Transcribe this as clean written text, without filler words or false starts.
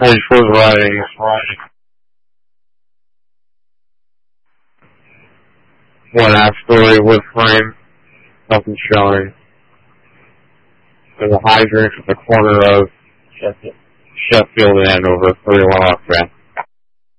Page 4 is writing. One half story wood frame. Nothing showing. There's a hydrant at the corner of Sheffield and Andover. 31 off, man.